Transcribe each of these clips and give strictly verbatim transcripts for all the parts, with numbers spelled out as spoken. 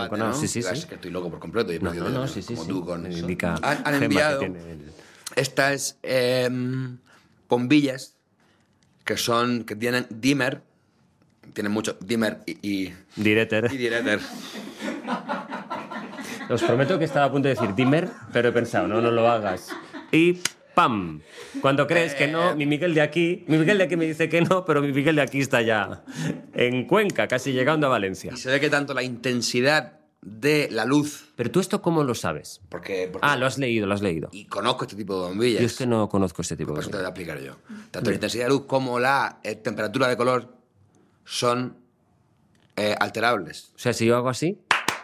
debate, ¿no? Sí, sí, Digo, sí. Es que estoy loco por completo. Y he No, perdido no, no, de- sí, sí, como sí. tú con Me eso. indica Han, han Gemma enviado que tiene el- estas eh, bombillas que son, que tienen dimmer, tienen mucho dimmer y, y, Direter. y direter. Os prometo que estaba a punto de decir dimmer, pero he pensado, no, no lo hagas. Y ¡pam! Cuando crees que no, mi Miguel de aquí, mi Miguel de aquí me dice que no, pero mi Miguel de aquí está ya en Cuenca, casi llegando a Valencia. Y se ve que tanto la intensidad de la luz, Pero tú esto ¿cómo lo sabes? porque, porque Ah, lo has leído, lo has leído. y conozco este tipo de bombillas. Yo es que no conozco este tipo Por de eso te voy a cosas. explicar yo. Tanto la intensidad de luz como la eh, temperatura de color son eh, alterables. O sea, si yo hago así,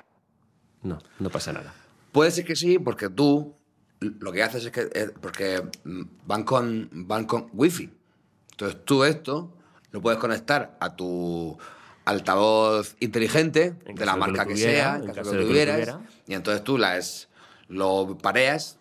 no, no pasa nada. Puede ser que sí, porque tú lo que haces es que... eh, porque mm, van con, van con wifi. Entonces tú esto lo puedes conectar a tu altavoz inteligente, En de la caso de que marca lo que, tuviera, sea, en en caso caso de de que que lo lo tuvieras, tuviera. y entonces tú las, lo pareas.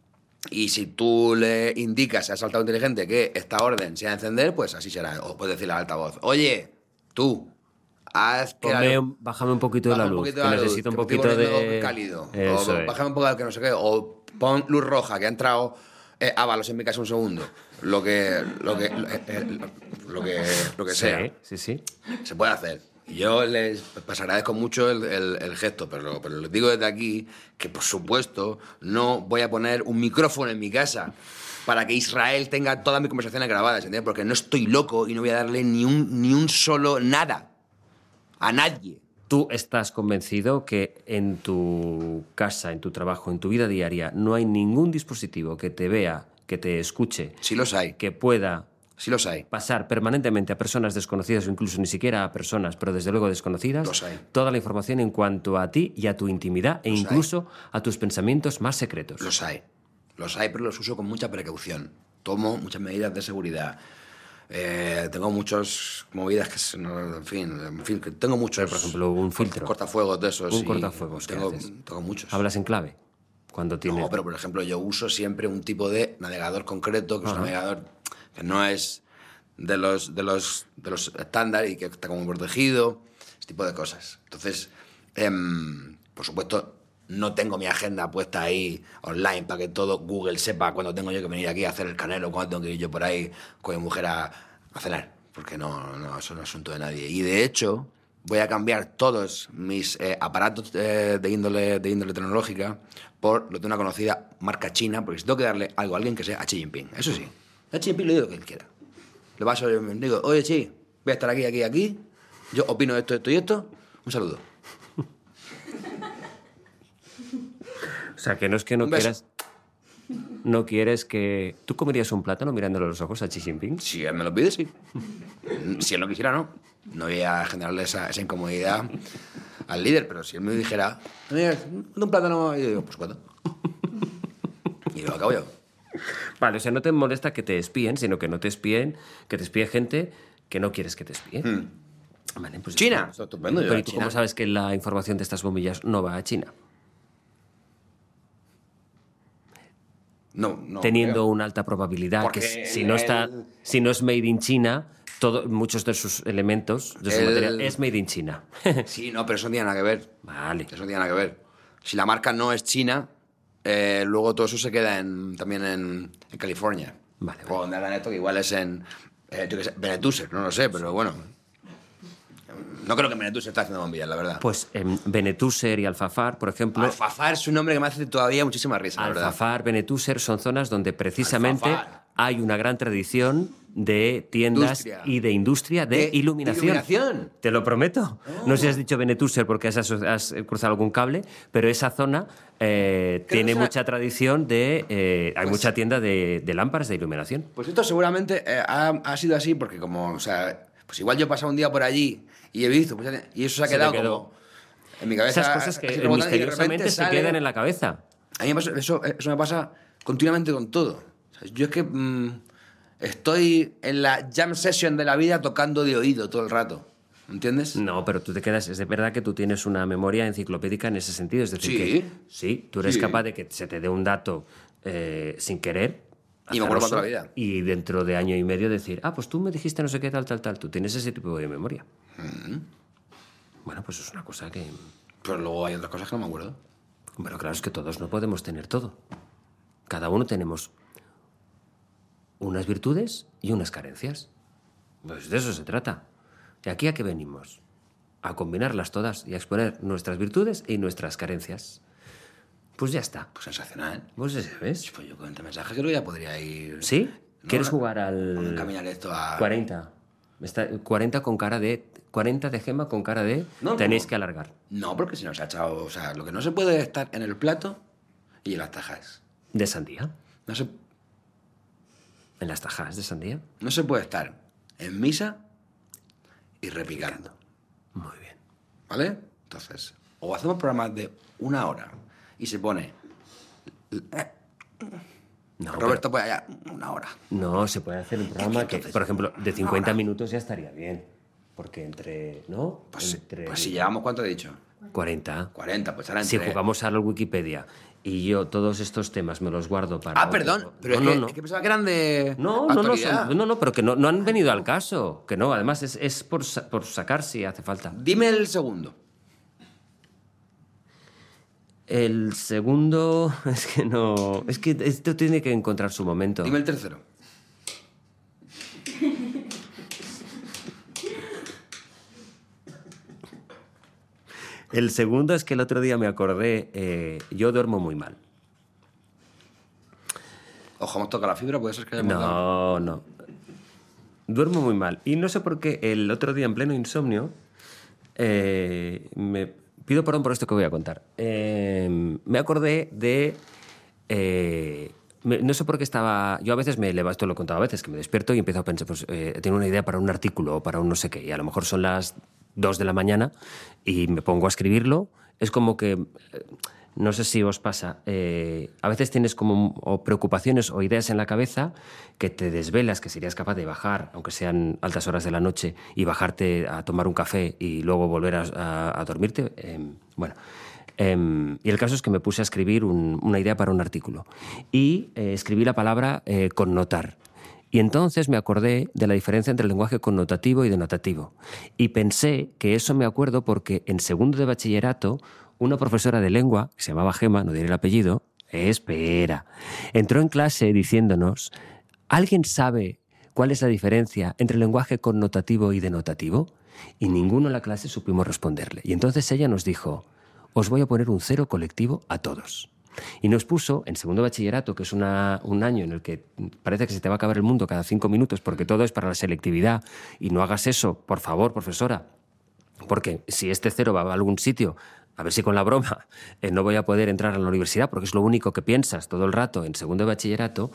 Y si tú le indicas a ese altavoz inteligente que esta orden sea encender, pues así será. O puedes decirle al altavoz, oye, tú, haz que... Ponme la- un- bájame un poquito de baja la un luz, poquito que la luz, necesito un que me estoy poquito poniendo de... cálido. Eso O es. bájame un poco al que no sé qué. O pon luz roja, que ha entrado eh, Ábalos en mi casa un segundo. Lo que... Lo que... Lo, eh, eh, lo que... Lo que sea. Sí, sí, sí. Se puede hacer. Y yo les pues, agradezco mucho el, el- el gesto, pero, pero les digo desde aquí que, por supuesto, no voy a poner un micrófono en mi casa para que Israel tenga todas mis conversaciones grabadas, ¿entiendes? Porque no estoy loco y no voy a darle ni un, ni un solo nada a nadie. ¿Tú estás convencido que en tu casa, en tu trabajo, en tu vida diaria, no hay ningún dispositivo que te vea, que te escuche, Sí los hay, que pueda sí los hay. pasar permanentemente a personas desconocidas o incluso ni siquiera a personas, pero desde luego desconocidas, Los hay. toda la información en cuanto a ti y a tu intimidad e Los incluso a tus pensamientos más secretos? Los hay. Los hay, pero los uso con mucha precaución. Tomo muchas medidas de seguridad. Eh, tengo muchas movidas que, se- no, en fin, en fin, que tengo muchos... Por ejemplo, un filtro. Cortafuegos de esos. Un y cortafuegos, ¿qué Tengo, haces? tengo muchos. ¿Hablas en clave? Cuando tienes... No, pero por ejemplo, yo uso siempre un tipo de navegador concreto, que es un Ajá. navegador que no es de los, de los, de los estándar y que está como protegido, ese tipo de cosas. Entonces, em, por supuesto, no tengo mi agenda puesta ahí online para que todo Google sepa cuándo tengo yo que venir aquí a hacer el canelo, cuándo tengo que ir yo por ahí con mi mujer a, a cenar, porque no, no, eso no es asunto de nadie. Y de hecho, voy a cambiar todos mis eh, aparatos eh, de, índole, de índole tecnológica por lo de una conocida marca china, porque si tengo que darle algo a alguien que sea a Xi Jinping. Eso sí, a Xi Jinping le digo lo que él quiera. Le paso, le digo, oye, Xi, voy a estar aquí, aquí, aquí. Yo opino esto, esto y esto. Un saludo. O sea, que no es que no Un beso. quieras... No quieres que... ¿Tú comerías un plátano mirándole a los ojos a Xi Jinping? Si él me lo pide, sí. Si él no quisiera, no. No voy a generarle esa, esa incomodidad al líder, pero si él me dijera, mira, un plátano, y yo digo, pues cuánto. Y lo acabo yo. Vale, o sea, no te molesta que te espíen, sino que no te espíen, que te espíe gente que no quieres que te espíe. Vale, pues... China. Está estupendo, yo Pero a ¿y tú China. cómo sabes que la información de estas bombillas no va a China? No, no. Teniendo creo. una alta probabilidad Porque que si- si el- no está, el- si no es made in China, todo, muchos de sus elementos, de su El- material, es made in China. Sí, no, pero eso no tiene nada que ver. Vale. Eso no tiene nada que ver. Si la marca no es china, eh, luego todo eso se queda en, también en, en California. Vale, O donde hagan esto, que igual es en eh, yo qué sé, Benetuser, no lo sé, pero bueno. No creo que Benetuser esté haciendo bombillas, la verdad. Pues en Benetuser y Alfafar, por ejemplo, Alfafar es un nombre que me hace todavía muchísima risa, la verdad. Alfafar, Benetuser son zonas donde precisamente Alfafar. hay una gran tradición de tiendas Industria. y de industria de, De iluminación. iluminación. Te lo prometo. No sé si has dicho Benetuser porque has, aso- has cruzado algún cable, pero esa zona eh, Creo tiene que es una- mucha tradición de... eh, hay Pues- mucha tienda de, de lámparas de iluminación. Pues esto seguramente eh, ha, ha sido así porque como, o sea, pues igual yo he pasado un día por allí y he visto, pues, y eso se ha Se te quedado quedó. como en mi cabeza. Esas cosas que así eh, rebotando, y de misteriosamente repente se sale- quedan en la cabeza. A mí me pasa- eso, eso me pasa continuamente con todo. O sea, yo es que mm, estoy en la jam session de la vida tocando de oído todo el rato. ¿Entiendes? No, pero tú te quedas... Es de verdad que tú tienes una memoria enciclopédica en ese sentido. Es decir, Sí. que sí, tú eres Sí. capaz de que se te dé un dato eh, sin querer. Y me acuerdo azaroso, para toda la vida. Y dentro de año y medio decir, ah, pues tú me dijiste no sé qué, tal, tal, tal. Tú tienes ese tipo de memoria. Mm. Bueno, pues es una cosa que... Pero luego hay otras cosas que no me acuerdo. Bueno, claro, es que todos no podemos tener todo. Cada uno tenemos unas virtudes y unas carencias. Pues de eso se trata. ¿Y aquí a qué venimos? A combinarlas todas y a exponer nuestras virtudes y nuestras carencias. Pues ya está. Pues sensacional. Pues ya sabes. Pues yo con este mensaje creo que ya podría ir... ¿Sí? ¿No? ¿Quieres jugar al...? Vamos a encaminar esto a... cuarenta. Está, cuarenta con cara de... cuarenta de Gema con cara de... No, tenéis no. que alargar. No, porque si no se ha echado... O sea, lo que no se puede es estar en el plato y en las tajas. ¿De sandía? No se, ¿En las tajas de sandía? no se puede estar en misa y repicando. Muy bien. ¿Vale? Entonces, o hacemos programas de una hora y se pone... eh, No, Roberto, pues allá, una hora. No, se puede hacer un programa que, entonces, por ejemplo, de cincuenta ahora. minutos ya estaría bien. Porque entre, ¿no? Pues, entre pues si llevamos, ¿cuánto he dicho? cuarenta. cuarenta, pues ahora Si entre... jugamos a la Wikipedia y yo todos estos temas me los guardo para... Ah, otro- perdón, pero no, es, que, no, no. es que pensaba que eran de No, no, no, actualidad. son- no, no, pero que no, no han venido al caso. Que no, además es, es por, sa- por sacar si hace falta. Dime el segundo. El segundo, es que no... Es que esto tiene que encontrar su momento. Dime el tercero. El segundo es que el otro día me acordé, eh, yo duermo muy mal. Ojo, hemos tocado la fibra, puede ser que hayamos No, dado- no. Duermo muy mal. Y no sé por qué el otro día en pleno insomnio, eh, me pido perdón por esto que voy a contar. Eh, me acordé de... eh, me- no sé por qué estaba... Yo a veces me levanto, esto lo he contado a veces, que me despierto y empiezo a pensar, pues eh, tengo una idea para un artículo o para un no sé qué, y a lo mejor son las dos de la mañana y me pongo a escribirlo. Es como que... eh, no sé si os pasa, eh, a veces tienes como o preocupaciones o ideas en la cabeza que te desvelas, que serías capaz de bajar, aunque sean altas horas de la noche, y bajarte a tomar un café y luego volver a, a- a dormirte. Eh, bueno, eh, y el caso es que me puse a escribir un- una idea para un artículo y eh, escribí la palabra eh, connotar. Y entonces me acordé de la diferencia entre el lenguaje connotativo y denotativo. Y pensé que eso me acuerdo porque en segundo de bachillerato una profesora de lengua, que se llamaba Gema, no diré el apellido, espera, entró en clase diciéndonos, ¿alguien sabe cuál es la diferencia entre el lenguaje connotativo y denotativo? Y ninguno en la clase supimos responderle. Y entonces ella nos dijo, os voy a poner un cero colectivo a todos. Y nos puso, en segundo bachillerato, que es una, un año en el que parece que se te va a acabar el mundo cada cinco minutos porque todo es para la selectividad, y no hagas eso, por favor, profesora, porque si este cero va a algún sitio, a ver si con la broma eh, no voy a poder entrar a la universidad, porque es lo único que piensas todo el rato en segundo de bachillerato,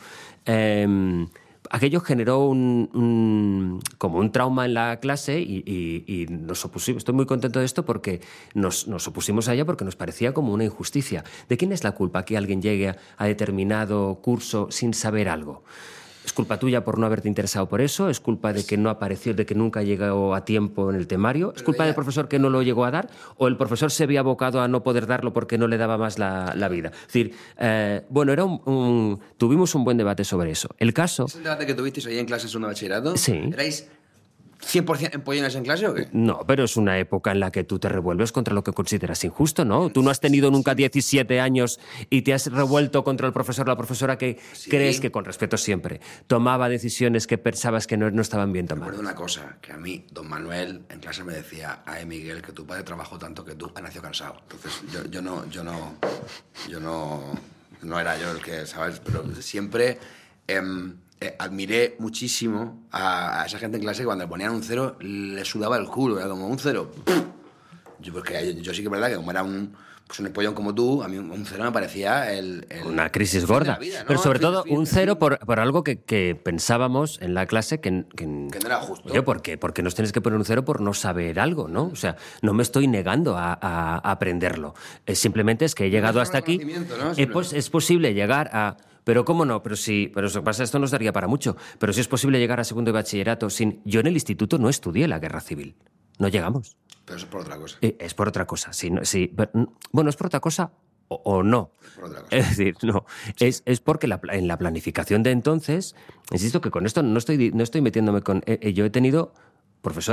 eh, aquello generó un, un- como un trauma en la clase y, y- y nos opusimos. Estoy muy contento de esto porque nos, nos opusimos a ella porque nos parecía como una injusticia. ¿De quién es la culpa que alguien llegue a, a determinado curso sin saber algo? ¿Es culpa tuya por no haberte interesado por eso? ¿Es culpa de que no apareció, de que nunca llegó a tiempo en el temario? ¿Es culpa ella- del profesor que no lo llegó a dar? ¿O el profesor se había abocado a no poder darlo porque no le daba más la, la vida? Es decir, eh, bueno, era un, un- tuvimos un buen debate sobre eso. El caso... ¿Es el debate que tuvisteis ahí en clase en segundo de bachillerato? Sí. ¿Erais cien por ciento empollones en clase o qué? No, pero es una época en la que tú te revuelves contra lo que consideras injusto, ¿no? Tú no has tenido nunca diecisiete años y te has revuelto contra el profesor o la profesora que Sí. crees que, con respeto siempre, tomaba decisiones que pensabas que no, no estaban bien Recuerdo tomadas. una cosa, que a mí, don Manuel, en clase me decía, ay, Miguel, que tu padre trabajó tanto que tú has nacido cansado. Entonces, yo, yo no, yo no, yo no, no era yo el que, ¿sabes? Pero siempre em, eh, admiré muchísimo a, a esa gente en clase que cuando le ponían un cero le sudaba el culo, era como un cero. Yo, porque yo, yo sí que es verdad que como era un, pues un empollón como tú, a mí un, un cero me parecía el... el Una crisis el fin de gorda. la vida, ¿no? Pero sobre El fin- todo fin- un fin- cero por, por algo que, que pensábamos en la clase que... Que, Que no era justo. Oye, ¿por qué? Porque nos tienes que poner un cero por no saber algo, ¿no? O sea, no me estoy negando a, a- a aprenderlo. Es simplemente es que he llegado es un hasta aquí. reconocimiento, ¿no? Eh, pues, es posible llegar a... Pero ¿cómo no? Pero si, pero eso pasa, esto nos daría para mucho. Pero si es posible llegar a segundo de bachillerato sin... Yo en el instituto no estudié la guerra civil. No llegamos. Pero eso es por otra cosa. Eh, es por otra cosa. Sí, no- sí, pero, mm, bueno, es por otra cosa o, o no. Por otra cosa. Es decir, no. Es, es porque la pla- en la planificación de entonces, insisto que con esto no estoy, di- no estoy metiéndome con... eh, eh, yo he tenido profesores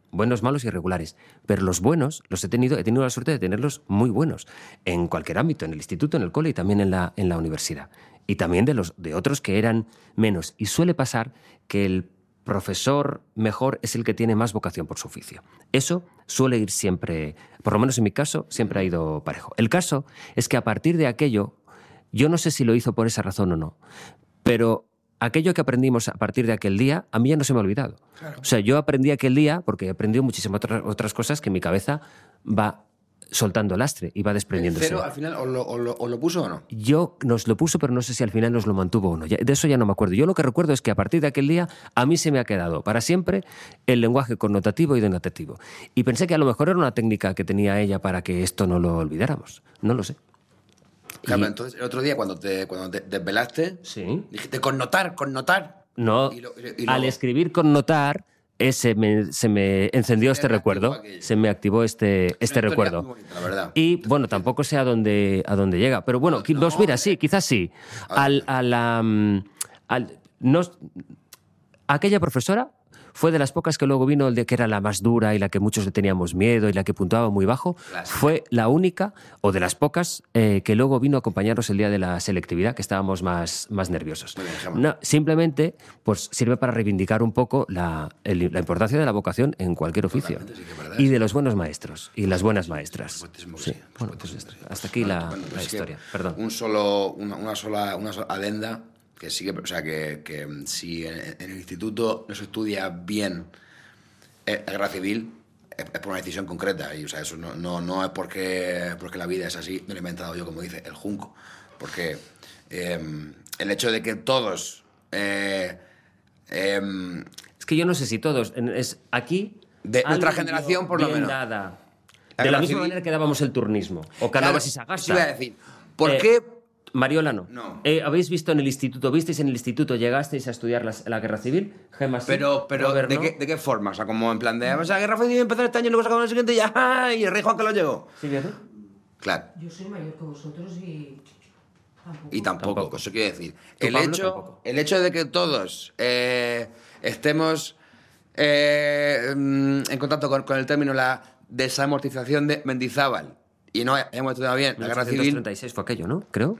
buenos, malos y regulares. Pero los buenos los he tenido, he tenido la suerte de tenerlos muy buenos. En cualquier ámbito, en el instituto, en el cole y también en la, en la universidad. Y también de, los, de otros que eran menos. Y suele pasar que el profesor mejor es el que tiene más vocación por su oficio. Eso suele ir siempre, por lo menos en mi caso, siempre ha ido parejo. El caso es que a partir de aquello, yo no sé si lo hizo por esa razón o no, pero aquello que aprendimos a partir de aquel día, a mí ya no se me ha olvidado. Claro. O sea, yo aprendí aquel día, porque he aprendido muchísimas otras, otras cosas que mi cabeza va soltando lastre y va desprendiéndose. ¿Pero al final os lo, os, lo, os lo puso o no? Yo nos lo puso, pero no sé si al final nos lo mantuvo o no. Ya, de eso ya no me acuerdo. Yo lo que recuerdo es que a partir de aquel día a mí se me ha quedado para siempre el lenguaje connotativo y denotativo. Y pensé que a lo mejor era una técnica que tenía ella para que esto no lo olvidáramos. No lo sé. Claro, y... entonces el otro día cuando te, cuando te desvelaste, sí. dijiste connotar, connotar. No, y lo, y, y lo... al escribir connotar... Ese me, se me encendió se este recuerdo, se me activó este, este recuerdo. Bonita, la verdad. Y bueno, tampoco sé a dónde, a dónde llega, pero bueno, no, pues mira, sí, quizás sí. Al, a la, al, nos, aquella profesora fue de las pocas que luego vino, el de que era la más dura y la que muchos le teníamos miedo y la que puntuaba muy bajo. Claro. Fue la única, o de las pocas, eh, que luego vino a acompañarnos el día de la selectividad, que estábamos más, más nerviosos. Bien, no, simplemente pues, sirve para reivindicar un poco la, el, la importancia de la vocación en cualquier oficio. Sí, y de los buenos maestros y las buenas maestras. Sí, sí. Bueno, pues hasta aquí la, bueno, la historia. Perdón. Un solo, una, una, sola, una sola adenda. Que sí que, o sea, que, que si en, en el instituto no se estudia bien eh, la guerra civil, es, es por una decisión concreta. Y, o sea, eso no, no, no es porque, porque la vida es así, me lo he inventado yo, como dice, el junco. Porque eh, el hecho de que todos... Eh, eh, es que yo no sé si todos... Es aquí... De nuestra generación, por lo menos. Dada, de la misma civil, manera que dábamos el turnismo. O Cánovas y Sagasta. Claro, iba a decir, ¿por eh, qué...? Mariola no. no. Eh, ¿Habéis visto en el instituto, visteis en el instituto, llegasteis a estudiar la, la guerra civil? Gemma, sí. Pero, pero Robert, ¿de, ¿no? qué, ¿de qué forma? O sea, como en plan de, o sea, la guerra civil empezó este año y luego sacamos el siguiente y ya, y el rey Juan que lo llegó. ¿Sí, Beatriz? Claro. Yo soy mayor que vosotros y... Tampoco. Y tampoco, tampoco. Eso quiere decir. El hecho, el hecho de que todos eh, estemos eh, en contacto con, con el término la desamortización de Mendizábal y no hayamos estudiado bien la guerra civil... mil novecientos treinta y seis fue aquello, ¿no? Creo.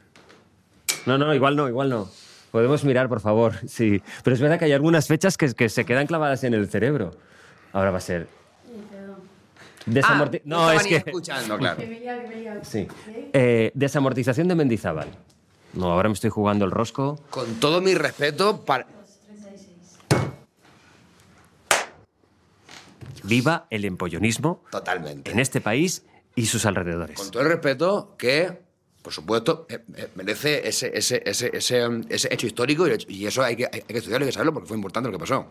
No, no, igual no, igual no. Podemos mirar, por favor, sí. Pero es verdad que hay algunas fechas que, que se quedan clavadas en el cerebro. Ahora va a ser... Desamorti... Ah, no, es que... escuchando, claro. Sí. Eh, desamortización de Mendizábal. No, ahora me estoy jugando el rosco. Con todo mi respeto para... Viva el empollonismo. Totalmente. En este país y sus alrededores. Con todo el respeto que... Por supuesto, eh, eh, merece ese, ese, ese, ese, ese hecho histórico y, y eso hay que, hay que estudiarlo, hay que saberlo porque fue importante lo que pasó.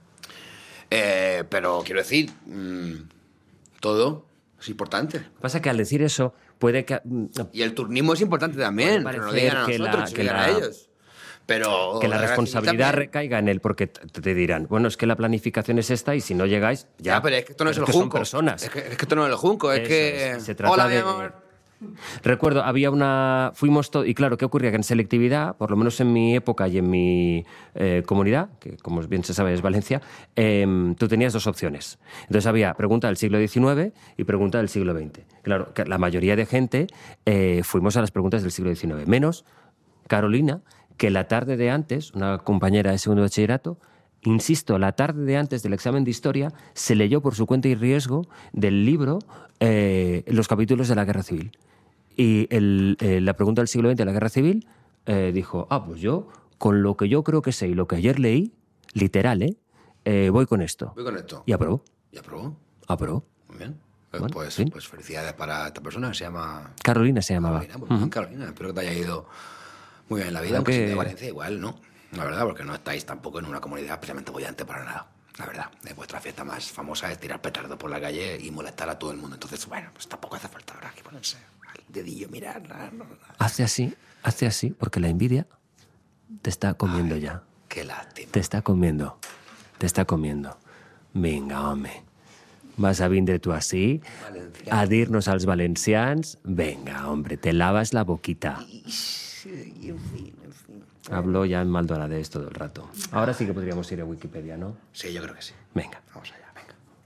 Eh, pero quiero decir, mmm, todo es importante. Lo que pasa es que al decir eso puede que... Y el turnismo es importante también, pero no lo digan a que nosotros, la, que que digan la, a ellos. Pero que la responsabilidad recaiga en él porque te, te dirán, bueno, es que la planificación es esta y si no llegáis... Ya, ya pero es que esto no es el es junco. Son personas. Es que, es que esto no es el junco, es eso que... Es, se trata Hola, de... mi amor. Recuerdo, había una... Fuimos todos... Y claro, ¿qué ocurría? Que en selectividad, por lo menos en mi época y en mi eh, comunidad, que como bien se sabe es Valencia, eh, tú tenías dos opciones. Entonces había pregunta del siglo diecinueve y pregunta del siglo veinte. Claro, que la mayoría de gente eh, fuimos a las preguntas del siglo diecinueve. Menos Carolina, que la tarde de antes, una compañera de segundo bachillerato, insisto, la tarde de antes del examen de historia, se leyó por su cuenta y riesgo del libro eh, los capítulos de la Guerra Civil. Y el, eh, la pregunta del siglo veinte de la Guerra Civil eh, dijo, ah, pues yo, con lo que yo creo que sé y lo que ayer leí, literal, ¿eh? eh voy con esto. Voy con esto. Y aprobó. ¿Y aprobó? Aprobó. Muy bien. Pues, Bueno, pues, sí. pues felicidades para esta persona, se llama... Carolina se llamaba. Carolina, pues, uh-huh. Carolina, espero que te haya ido muy bien en la vida, aunque que... si de Valencia igual, ¿no? La verdad, porque no estáis tampoco en una comunidad especialmente bollante para nada. La verdad, vuestra fiesta más famosa es tirar petardo por la calle y molestar a todo el mundo. Entonces, bueno, pues tampoco hace falta ahora aquí ponerse al dedillo, mirar. Nada, nada. Hace así, hace así, porque la envidia te está comiendo. Ay, ya. Qué lástima. Te está comiendo, te está comiendo. Vinga, home. Vas a vindre tú así, Valenciano. A dir-nos als valencians. Venga, hombre, te lavas la boquita. Sí, en fin, en fin. Hablo ya en Maldonadés todo el rato. Ahora sí que podríamos ir a Wikipedia, ¿no? Sí, yo creo que sí. Venga. Vamos allá, venga.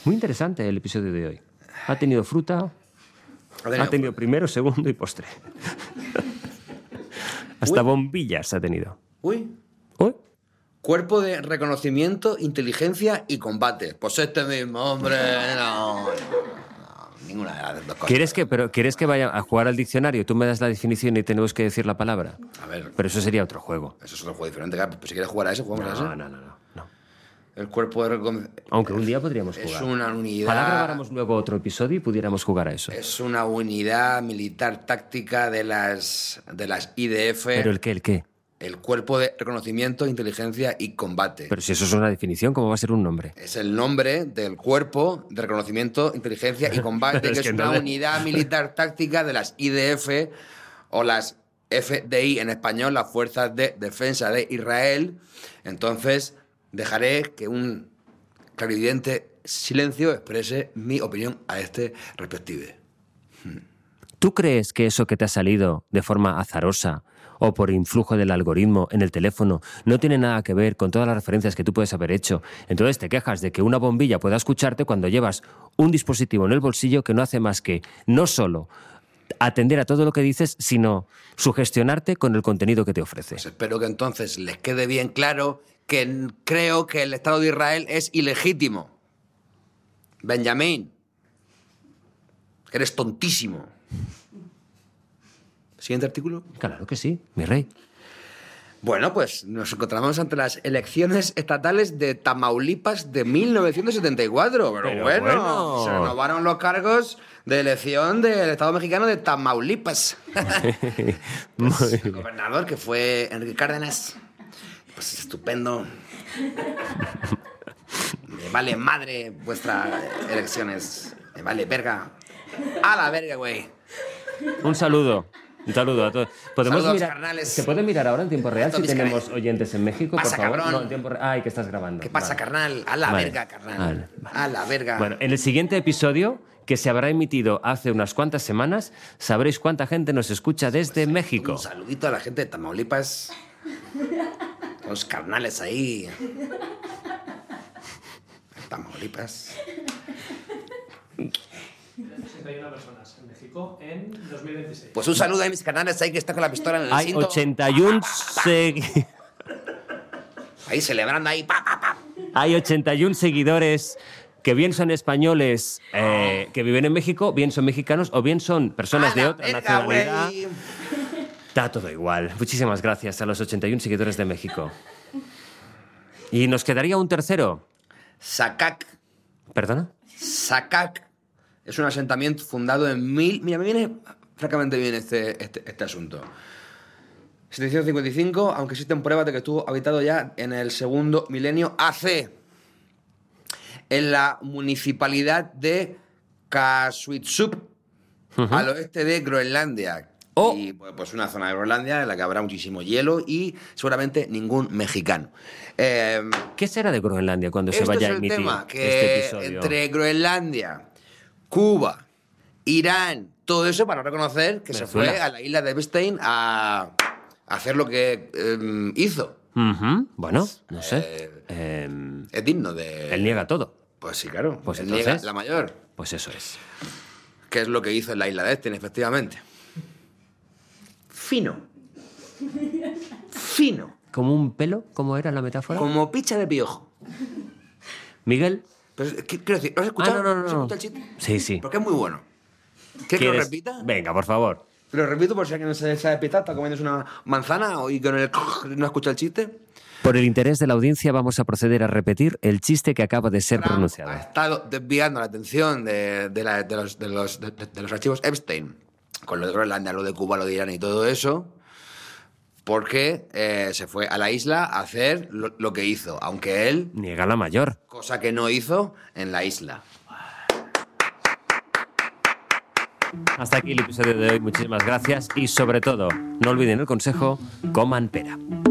Muy interesante el episodio de hoy. Ha tenido fruta, Ha tenido ha tenido primero, segundo y postre. Hasta Uy. bombillas ha tenido. Uy. Uy. Cuerpo de reconocimiento, inteligencia y combate. Pues este mismo, hombre. No, no, no, ninguna de las dos cosas. ¿Quieres que, pero, ¿Quieres que vaya a jugar al diccionario? Tú me das la definición y tenemos que decir la palabra. A ver, Pero eso sería otro juego. eso es otro juego diferente. Claro, pues si quieres jugar a eso, jugamos a eso. No, no, no, no. no. El cuerpo de reconocimiento. Aunque un día podríamos Es jugar. una unidad. Ojalá grabáramos luego otro episodio y pudiéramos jugar a eso. Es una unidad militar táctica de las, de las I D F. ¿Pero el qué, el qué? El cuerpo de reconocimiento, inteligencia y combate. Pero si eso es una definición, ¿cómo va a ser un nombre? Es el nombre del cuerpo de reconocimiento, inteligencia y combate, Pero que es es, que una no le- unidad militar táctica de las I D F o las F D I en español, las Fuerzas de Defensa de Israel. Entonces, dejaré que un clarividente silencio exprese mi opinión a este respectivo. ¿Tú crees que eso que te ha salido de forma azarosa o por influjo del algoritmo en el teléfono no tiene nada que ver con todas las referencias que tú puedes haber hecho? Entonces te quejas de que una bombilla pueda escucharte cuando llevas un dispositivo en el bolsillo que no hace más que no solo atender a todo lo que dices, sino sugestionarte con el contenido que te ofrece. Pues espero que entonces les quede bien claro que n- creo que el Estado de Israel es ilegítimo. Benjamín, eres tontísimo. Siguiente artículo. Claro que sí, mi rey. Bueno, pues nos encontramos ante las elecciones estatales de Tamaulipas de mil novecientos setenta y cuatro. Pero, Pero bueno, bueno. se renovaron los cargos de elección del Estado mexicano de Tamaulipas. Muy El bien. gobernador, que fue Enrique Cárdenas. Pues estupendo. Me vale madre vuestras elecciones. Me vale verga. A la verga, güey. Un saludo. Un saludo a todos. ¿Podemos Saludos, mirar? carnales. ¿Se puede mirar ahora en tiempo real Esto, si mis tenemos carnales. oyentes en México, Pasa, por favor? cabrón. No, en tiempo re- Ay, que estás grabando. ¿Qué pasa, Vale. carnal? A la Vale. verga, carnal. Vale. A la verga. Bueno, en el siguiente episodio, que se habrá emitido hace unas cuantas semanas, sabréis cuánta gente nos escucha desde México. Un saludito a la gente de Tamaulipas. Los carnales ahí. Tamaulipas. sesenta y una personas en México en dos mil veintiséis. Pues un saludo a mis carnales ahí que está con la pistola en el Hay cinto. ochenta y uno segui- Ahí celebrando ahí. Pa, pa, pa. Hay ochenta y uno seguidores que bien son españoles eh, que viven en México, bien son mexicanos o bien son personas A de la otra verga, nacionalidad. güey. Está todo igual. Muchísimas gracias a los ochenta y uno seguidores de México. Y nos quedaría un tercero. Sacac. ¿Perdona? Sacac es un asentamiento fundado en mil... Mira, me viene francamente bien este, este, este asunto. setecientos cincuenta y cinco, aunque existen pruebas de que estuvo habitado ya en el segundo milenio A C, en la municipalidad de Kasuitsup, al oeste de Groenlandia. Oh. Y pues, pues una zona de Groenlandia en la que habrá muchísimo hielo y seguramente ningún mexicano. Eh, ¿Qué será de Groenlandia cuando se Esto vaya es a el emitir tema, que este episodio? entre Groenlandia, Cuba, Irán, todo eso para no reconocer que se Venezuela. fue a la isla de Epstein a, a hacer lo que eh, hizo. Ujú. Bueno, no sé. Eh, Eh, Es digno de... él niega todo. Pues sí, claro. Pues Él entonces- niega la mayor, Pues eso es. que es lo que hizo en la isla de Epstein, efectivamente. Fino. Fino. ¿Como un pelo? ¿Cómo era la metáfora? Como picha de piojo. Miguel. Pero, ¿qué- quiero decir, ¿lo has escuchado? Ah, no, no, ¿Has no. escuchado el chiste? Sí, sí. Porque es muy bueno. ¿Quieres que lo ¿Quieres? repita? Venga, por favor. Lo repito por si alguien no se sabe pisar, está comiéndose una manzana y con el no escucha el chiste. Por el interés de la audiencia vamos a proceder a repetir el chiste que acaba de ser Trump pronunciado. ha estado desviando la atención de, de la- de los, de, los, de- de los archivos Epstein, con lo de Groenlandia, lo de Cuba, lo de Irán y todo eso, porque eh, se fue a la isla a hacer lo, lo que hizo, aunque él, Niega la mayor. cosa que no hizo en la isla. Hasta aquí el episodio de hoy. Muchísimas gracias y sobre todo, no olviden el consejo, coman pera.